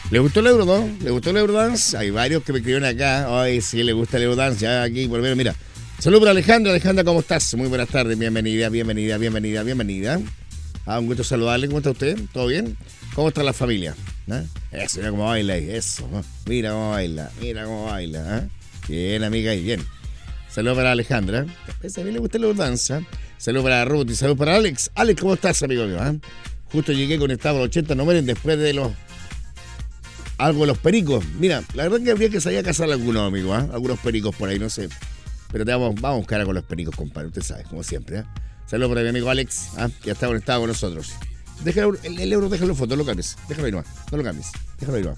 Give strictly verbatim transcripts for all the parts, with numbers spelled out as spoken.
¿Le gustó el Eurodance? ¿Le gustó el Eurodance? Hay varios que me escribieron acá. Ay, sí, le gusta el Eurodance. Ya aquí, por ver, mira. Saludos para Alejandra. Alejandra, ¿cómo estás? Muy buenas tardes. Bienvenida, bienvenida, bienvenida, bienvenida. Ah, un gusto saludarle. ¿Cómo está usted? ¿Todo bien? ¿Cómo está la familia? ¿Ah? Eso, mira cómo baila ahí. Eso. Mira cómo baila. Mira cómo baila. ¿Ah? Bien, amiga, y bien. Saludos para Alejandra. A mí le gusta el Eurodance. Saludos para Ruth y saludos para Alex. Alex, ¿cómo estás, amigo mío? ¿Ah? Justo llegué conectado a los ochenta, no mueren después de los... Algo de los pericos. Mira, la verdad que habría que salir a cazar algunos, amigo, ¿eh? Algunos pericos por ahí, no sé. Pero te vamos, vamos a buscar con los pericos, compadre. Usted sabe, como siempre, ¿eh? Saludos para mi amigo Alex, ¿eh? Que está conectado con nosotros. Déjalo, el, el euro, déjalo en foto, no lo cambies. Déjalo ahí nomás, no lo cambies. Déjalo ahí nomás.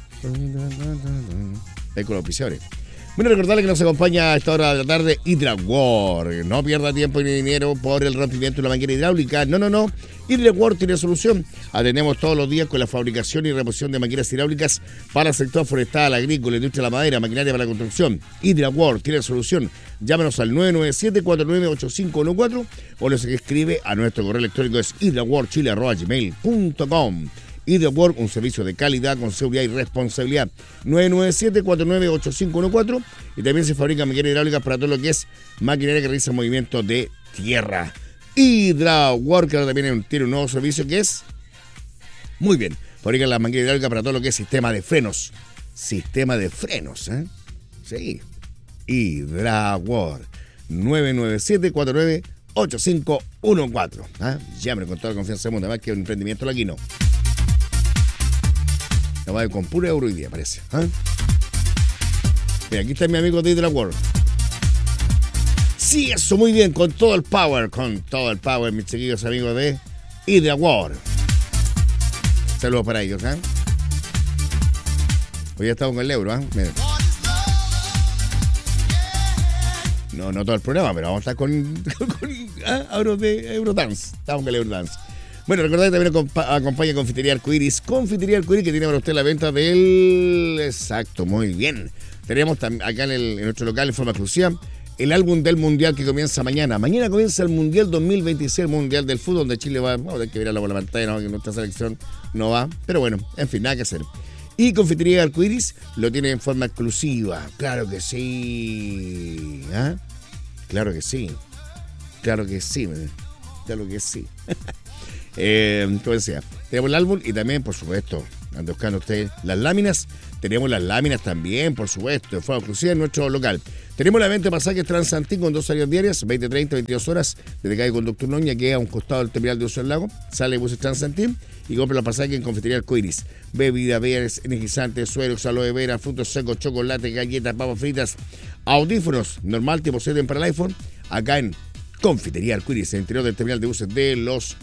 Ahí con los auspiciadores. Bueno, recordarle que nos acompaña a esta hora de la tarde Hydrawork. No pierda tiempo ni dinero por el rompimiento de una manguera hidráulica. No, no, no. Hydrawork tiene solución. Atendemos todos los días con la fabricación y reposición de mangueras hidráulicas para el sector forestal, agrícola, industria de la madera, maquinaria para la construcción. Hydrawork tiene solución. Llámenos al nueve nueve siete, cuatro nueve ocho cinco uno cuatro o les escribe a nuestro correo electrónico es hydraworkchile arroba gmail punto com. Hydrawork, un servicio de calidad con seguridad y responsabilidad. nueve nueve siete, cuatro nueve ocho cinco uno cuatro y también se fabrican mangueras hidráulicas para todo lo que es maquinaria que realiza movimiento de tierra. Hydrawork ahora también tiene un nuevo servicio que es muy bien. Fabrican la manguera hidráulica para todo lo que es sistema de frenos. Sistema de frenos, ¿eh? Sí. Hydrawork. nueve nueve siete, cuatro nueve ocho cinco uno cuatro. ¿Ah? Llamen con toda la confianza del mundo. Además que un emprendimiento latino. La va con puro euro hoy día, parece. ¿Eh? Mira, aquí está mi amigo de Hydrawork. Sí, eso, muy bien, con todo el power, con todo el power, mis chiquillos amigos de Hydrawork. Saludos para ellos, ¿eh? Hoy ya estamos con el euro, ¿eh? Miren. No, no todo el programa, pero vamos a estar con, con ¿eh? Euros de Eurodance. Estamos con el Eurodance. Bueno, recordad que también acompaña Confitería Arcoiris. Confitería Arcoiris que tiene para usted la venta del... Exacto, muy bien. Tenemos acá en, el, en nuestro local en forma exclusiva el álbum del Mundial que comienza mañana. Mañana comienza el Mundial dos mil veintiséis, el Mundial del Fútbol, donde Chile va... Vamos a tener que mirarlo por la pantalla, ¿no? Que nuestra selección no va. Pero bueno, en fin, nada que hacer. Y Confitería Arcoiris lo tiene en forma exclusiva. Claro que sí. ¿Ah? Claro que sí. Claro que sí. Claro que sí. Eh, como decía, tenemos el álbum y también, por supuesto, anda buscando usted las láminas. Tenemos las láminas también, por supuesto, de forma exclusiva en nuestro local. Tenemos la venta de pasajes Transantín con dos salidas diarias, veinte, treinta, veintidós horas, desde calle Conductor Noña, que a un costado del terminal de Uso del Lago. Sale buses Transantín y compra los pasajes en Confitería Arcoiris. Bebida, beers, energizantes, sueros, aloe vera, frutos secos, chocolate, galletas, papas fritas, audífonos, normal, tipo siete para el iPhone, acá en Confitería Arcoiris, en el interior del terminal de buses de Los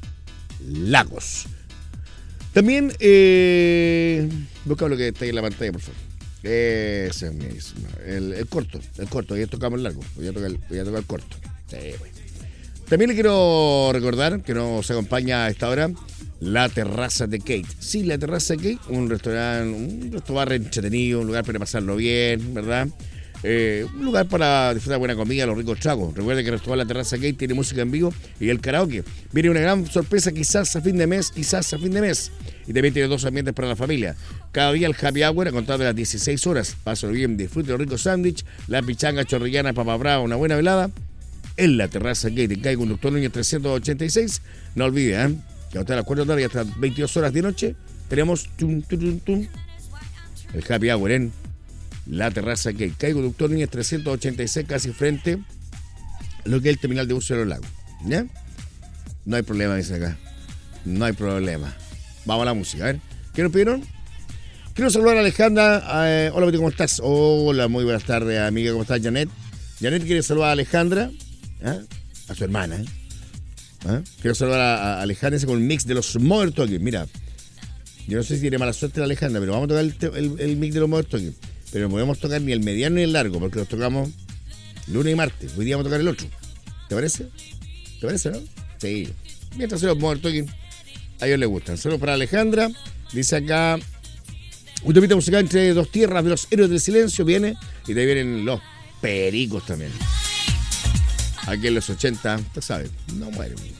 Lagos. También, eh, busca lo que está ahí en la pantalla, por favor. Ese es mismo. El, el corto, el corto, hoy ya tocamos el largo, hoy ya toca el, hoy ya toca el corto. Sí, bueno. También le quiero recordar que nos acompaña a esta hora La Terraza de Kate. Sí, La Terraza de Kate, un restaurante, un restaurante entretenido, un lugar para pasarlo bien, ¿verdad? Eh, un lugar para disfrutar buena comida, los ricos tragos. Recuerden que el restaurante La Terraza Gate tiene música en vivo y el karaoke. Viene una gran sorpresa quizás a fin de mes, quizás a fin de mes. Y también tiene dos ambientes para la familia. Cada día el happy hour a contar de las dieciséis horas. Pásalo bien, disfrute de los ricos sándwich, la pichanga chorrillana, papa brava, una buena velada. En La Terraza Gate, en calle Conductor Núñez trescientos ochenta y seis. No olvide, ¿eh? Que hasta las cuatro de la tarde y hasta veintidós horas de noche tenemos tum, tum, tum, tum, el happy hour en La Terraza Gate, calle Conductor Núñez trescientos ochenta y seis, casi frente a lo que es el terminal de buses de Los Lagos. ¿Ya? No hay problema, dice acá. No hay problema. Vamos a la música, a ver. ¿Qué nos pidieron? Quiero saludar a Alejandra. Eh, hola, Betty, ¿cómo estás? Hola, muy buenas tardes, amiga. ¿Cómo estás, Janet? Janet quiere saludar a Alejandra, ¿eh? A su hermana. ¿eh? ¿Eh? Quiero saludar a, a Alejandra con un mix de los Mother Talking. Mira, yo no sé si tiene mala suerte la Alejandra, pero vamos a tocar el, el, el mix de los Mother Talking. Pero no podemos tocar ni el mediano ni el largo, porque los tocamos lunes y martes. Hoy día vamos a tocar el otro. ¿Te parece? ¿Te parece, no? Sí. Mientras se los Mother Talking, a ellos les gustan. Saludos para Alejandra. Dice acá, un temita musical entre dos tierras de los héroes del silencio viene. Y de ahí vienen los pericos también. Aquí en los ochenta, usted sabe, no mueren.